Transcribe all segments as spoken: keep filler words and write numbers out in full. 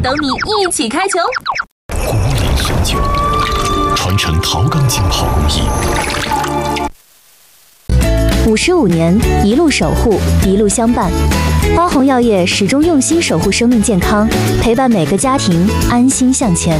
等你一起开球。 古岭神酒，传承陶钢浸泡工艺。 五十五年，一路守护，一路相伴。花红药业始终用心守护生命健康，陪伴每个家庭安心向前。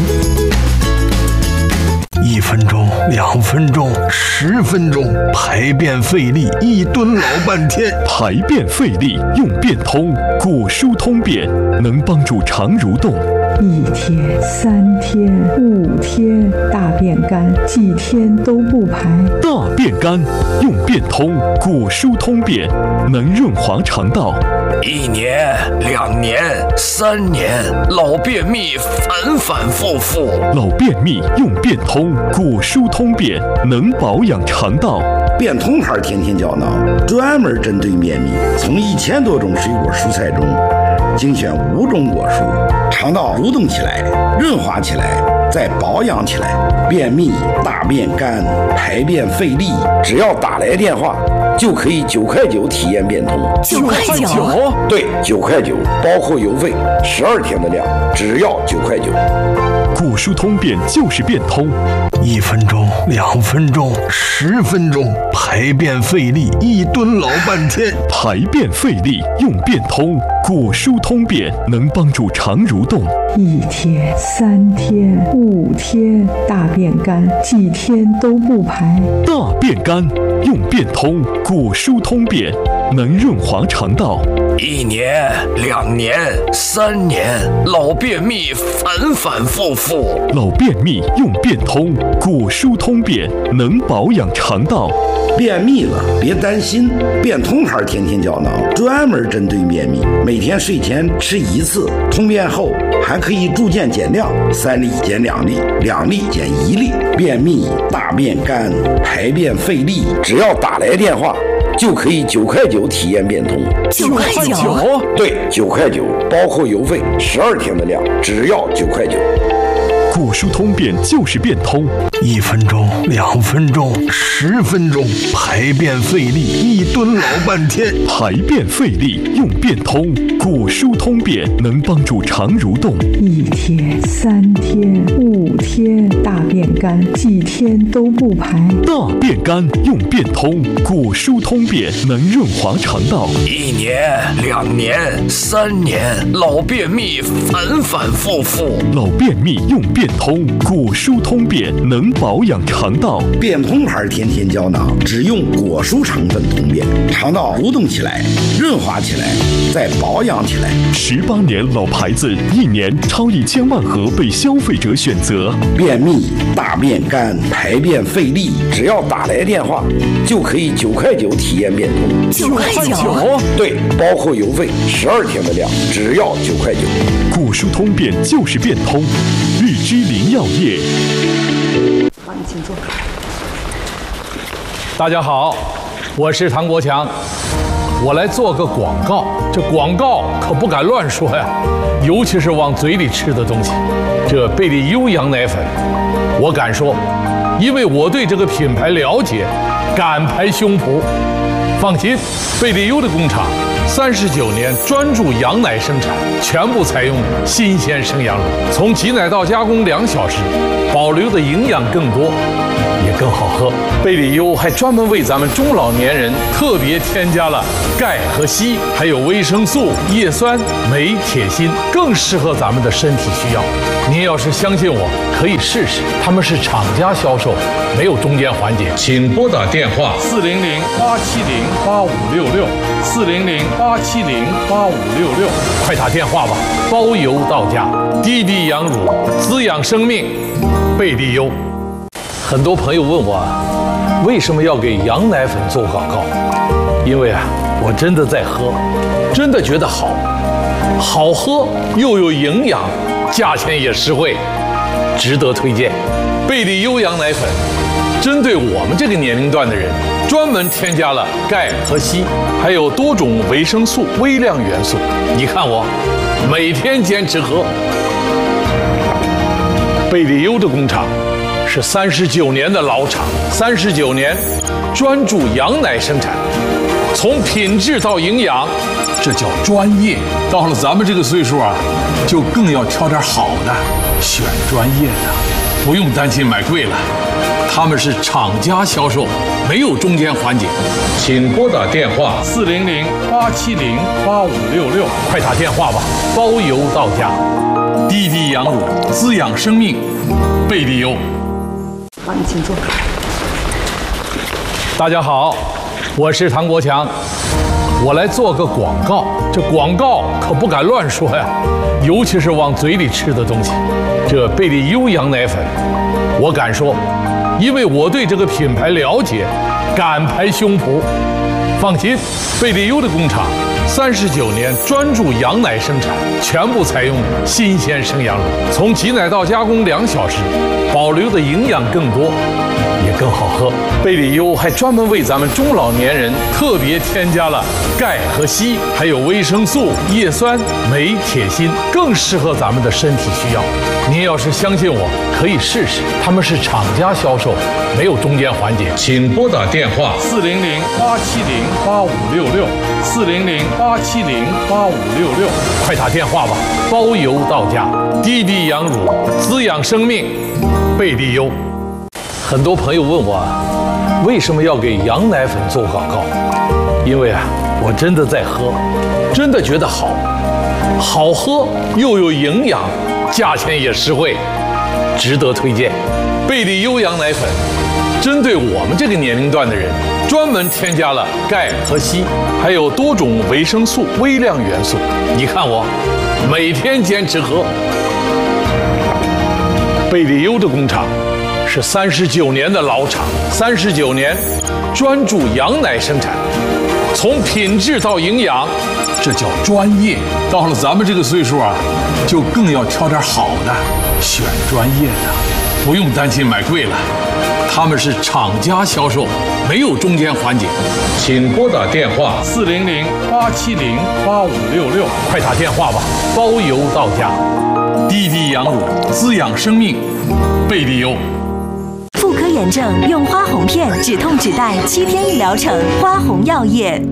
一分钟，两分钟，十分钟，排便费力，一蹲老半天。 排便费力用便通，果蔬通便能帮助肠蠕动。 一天、三天、五天，大便干，几天都不排。 大便干用便通，果蔬通便能润滑肠道。 一年、两年、三年，老便秘反反复复。 老便秘用便通，果蔬通便能保养肠道。 便通牌天天胶囊专门针对便秘，从一千多种水果蔬菜中精选五种果蔬，肠道蠕动起来，润滑起来，再保养起来。便秘、大便干、排便费力，只要打来电话就可以九块九体验便通。 九块九？ 对，九块九，包括邮费，十二天的量，只要九块九。 果蔬通便就是便通， 一分钟，两分钟，十分钟，排便费力，一蹲老半天。 排便费力用便通，果蔬通便能帮助肠蠕动。 一天、三天、五天，大便干，几天都不排。 大便干用便通，果蔬通便能润滑肠道。 一年、两年、三年，老便秘反反复复。 老便秘用便通，果蔬通便能保养肠道。 便秘了别担心，便通牌天天胶囊专门针对便秘，每天睡前吃一次，通便后还可以逐渐减量，三粒减两粒，两粒减一粒。便秘、大便干、排便费力，只要打来电话就可以九块九体验便通。 九块九？ 对，九块九，包括邮费，十二天的量，只要九块九。 果蔬通便就是便通， 一分钟，两分钟，十分钟，排便费力，一蹲老半天。 排便费力用便通，果蔬通便能帮助肠蠕动。 一天、三天、五天，大便干，几天都不排。 大便干用便通，果蔬通便能润滑肠道。 一年、两年、三年，老便秘反反复复。 老便秘用便通，果蔬通便能保养肠道。 便通牌天天胶囊只用果蔬成分通便，肠道蠕动起来，润滑起来，再保养起来。 十八年老牌子，一年超一千万盒被消费者选择。 便秘、大便干、排便费力，只要打来电话就可以九块九体验便通。 九块九？ 对，包括邮费，十二天的量，只要九块九。 果蔬通便就是便通，日之林药业。 好，你请坐。 大家好，我是唐国强，我来做个广告。这广告可不敢乱说呀，尤其是往嘴里吃的东西。这贝利优羊奶粉，我敢说，因为我对这个品牌了解，敢拍胸脯。放心，贝利优的工厂三十九年专注羊奶生产，全部采用新鲜生羊乳，从挤奶到加工两小时，保留的营养更多，也更好喝。贝利优还专门为咱们中老年人特别添加了钙和硒，还有维生素、叶酸、镁、铁、锌，更适合咱们的身体需要。您要是相信我，可以试试。他们是厂家销售，没有中间环节。请拨打电话四零零八七零八五六六四零零八七零八五六六，快打电话吧，包邮到家。滴滴羊乳，滋养生命，贝利优。很多朋友问我，为什么要给羊奶粉做广告？因为啊，我真的在喝，真的觉得好，好喝又有营养，价钱也实惠，值得推荐。贝利优羊奶粉针对我们这个年龄段的人，专门添加了钙和硒，还有多种维生素、微量元素。你看我每天坚持喝。贝利优的工厂是三十九年的老厂，三十九年专注羊奶生产，从品质到营养这叫专业。到了咱们这个岁数啊，就更要挑点好的，选专业的，不用担心买贵了。他们是厂家销售，没有中间环节。请拨打电话四零零八七零八五六六，快打电话吧，包邮到家。滴滴羊乳，滋养生命，贝利优。 好，你请坐。 大家好，我是唐国强，我来做个广告。这广告可不敢乱说呀，尤其是往嘴里吃的东西。这贝利优羊奶粉，我敢说，因为我对这个品牌了解，敢拍胸脯。放心，贝利优的工厂三十九年专注羊奶生产，全部采用新鲜生羊乳，从挤奶到加工两小时，保留的营养更多，也更好喝。贝利优还专门为咱们中老年人特别添加了钙和硒，还有维生素、叶酸、镁、铁、锌，更适合咱们的身体需要。您要是相信我，可以试试。他们是厂家销售，没有中间环节。请拨打电话四零零八七零八五六六，四零零八七零八五六六，快打电话吧，包邮到家。滴滴羊乳，滋养生命，贝利优。很多朋友问我，为什么要给羊奶粉做广告？因为啊，我真的在喝，真的觉得好，好喝又有营养，价钱也实惠，值得推荐。贝利优羊奶粉针对我们这个年龄段的人，专门添加了钙和硒，还有多种维生素、微量元素。你看我每天坚持喝。贝利优的工厂是三十九年的老厂，三十九年专注羊奶生产，从品质到营养，这叫专业。到了咱们这个岁数啊，就更要挑点好的，选专业的，不用担心买贵了。他们是厂家销售，没有中间环节。请拨打电话四零零八七零八五六六，快打电话吧，包邮到家。滴滴羊乳，滋养生命，贝利优。 妇科炎症用花红片止痛止带，七天一疗程，花红药业。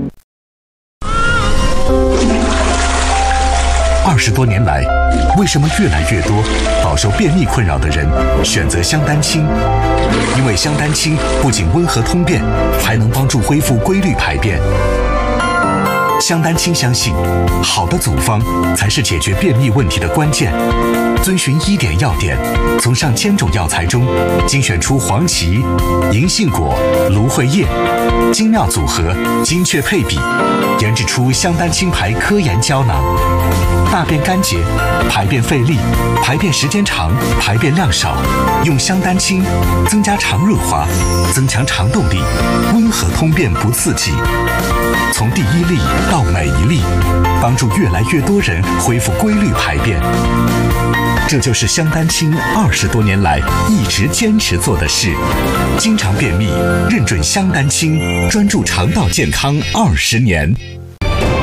二十多年来，为什么越来越多饱受便秘困扰的人选择香丹清？因为香丹清不仅温和通便，还能帮助恢复规律排便。香丹清相信，好的组方才是解决便秘问题的关键。遵循医典药典，从上千种药材中精选出黄芪、银杏果、芦荟叶，精妙组合，精确配比，研制出香丹清牌科研胶囊。大便干结、排便费力、排便时间长、排便量少，用香丹清增加肠润滑，增强肠动力，温和通便不刺激。从第一粒到每一粒，帮助越来越多人恢复规律排便。这就是香丹清二十多年来一直坚持做的事。经常便秘，认准香丹清，专注肠道健康二十年。